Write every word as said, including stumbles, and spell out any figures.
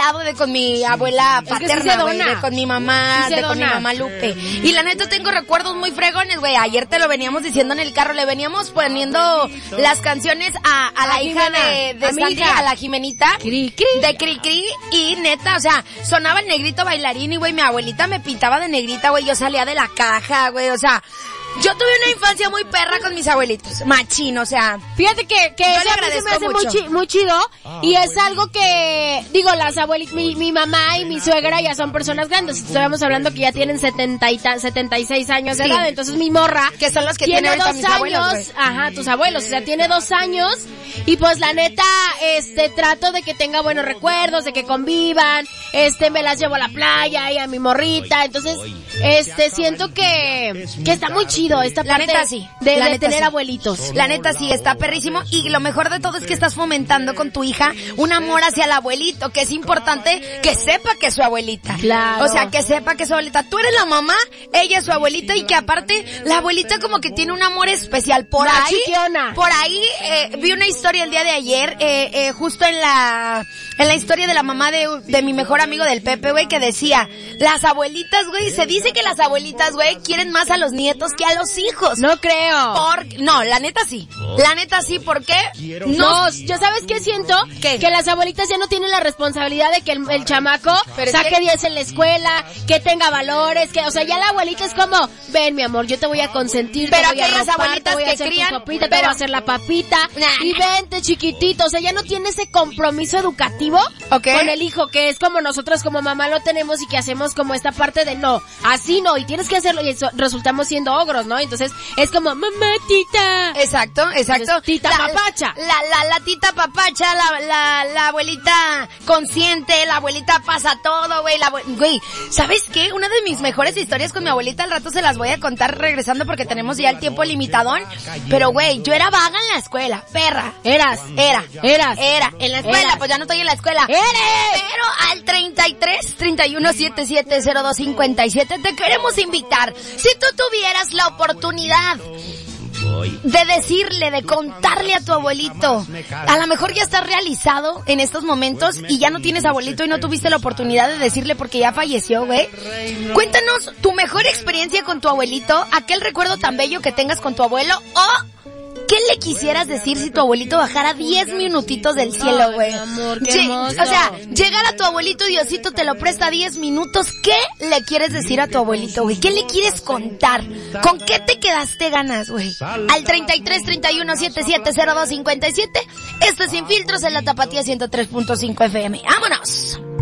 lado de con mi abuela es que paterna, sí güey, dona. de con mi mamá, Sí de con mi mamá Lupe. Y la neta tengo recuerdos muy fregones, güey. Ayer te lo veníamos diciendo en el carro, le veníamos poniendo las canciones a, a la A hija Jimena, de, de a mi Sandy, hija. a la Jimenita. Cri, cri. De Cri Cri. Y neta, o sea, sonaba el negrito bailarín y güey, mi abuelita me pintaba de negrita, güey. Yo salía de la caja, güey, o sea... Yo tuve una infancia muy perra con mis abuelitos, machín, o sea... Fíjate que, que Yo eso le a mí se me hace agradezco muy, mucho. chi- muy chido y es algo que, digo, las abuelitas, mi, mi mamá y mi suegra ya son personas grandes. Estamos hablando que ya tienen setenta y ta- setenta y seis años de Sí. edad, entonces mi morra... Que son los que tiene tienen ahorita dos mis años, abuelos, güey. ajá, tus abuelos, o sea, tiene dos años y pues la neta, este, trato de que tenga buenos recuerdos, de que convivan, este, me las llevo a la playa y a mi morrita, entonces, este, siento que, que está muy chido esta La parte neta sí, de, la de neta tener sí. abuelitos. La neta sí, está perrísimo y lo mejor de todo es que estás fomentando con tu hija un amor hacia el abuelito, que es importante que sepa que es su abuelita. Claro. O sea, que sepa que es su abuelita. Tú eres la mamá, ella es su abuelita y que aparte la abuelita como que tiene un amor especial. Por La ahí, chiquiona. por ahí eh, vi una historia el día de ayer, eh, eh, justo en la en la historia de la mamá de, de mi mejor amigo del Pepe, güey, que decía, las abuelitas, güey, se dice que las abuelitas, güey, quieren más a los nietos que a los hijos. No creo. Por, no, la neta sí. La neta sí, ¿por qué? No, yo sabes qué siento, ¿Qué? que las abuelitas ya no tienen la responsabilidad de que el, el chamaco Pero es saque que- diez en la escuela, que tenga valores, que, o sea, ya la abuelita es como, ven mi amor, yo te voy a consentir, Pero te voy a aquellas ropar, abuelitas te voy a que hacer crían- tu sopita, te pero- voy a hacer la papita, Nah, y nah. vente chiquitito, o sea, ya no tiene ese compromiso educativo Ok. con el hijo, que es como nosotros como mamá lo tenemos y que hacemos como esta parte de no, así no, y tienes que hacerlo, y eso, resultamos siendo ogros, ¿no? Entonces, es como, mamá, tita. Exacto, exacto. Entonces, tita La- papacha. La, la, la tita papacha, la, la, la abuelita consciente, la abuelita pasa todo, güey, la abue- güey, ¿sabes qué? Una de mis mejores historias con mi abuelita, al rato se las voy a contar regresando porque tenemos ya el tiempo limitadón, pero güey, yo era vaga en la escuela, perra. Eras. Era, Eras. era, en la escuela, Eras. pues ya no estoy en la escuela. ¡Eres! Pero al treinta y tres, treinta y uno, setenta y siete, cero dos cincuenta y siete te queremos invitar. Si tú tuvieras la oportunidad de decirle, de contarle a tu abuelito, a lo mejor ya estás realizado en estos momentos y ya no tienes abuelito y no tuviste la oportunidad de decirle porque ya falleció, güey. Cuéntanos tu mejor experiencia con tu abuelito, aquel recuerdo tan bello que tengas con tu abuelo o ¿qué le quisieras decir si tu abuelito bajara diez minutitos del cielo, güey? Ay, mi amor, qué Lle- hermoso. O sea, llegar a tu abuelito y Diosito te lo presta diez minutos. ¿Qué le quieres decir a tu abuelito, güey? ¿Qué le quieres contar? ¿Con qué te quedaste ganas, güey? Al treinta y tres, treinta y uno, setenta y siete, cero dos cincuenta y siete. Esto es Sin Filtros en la Tapatía ciento tres punto cinco F M. ¡Vámonos!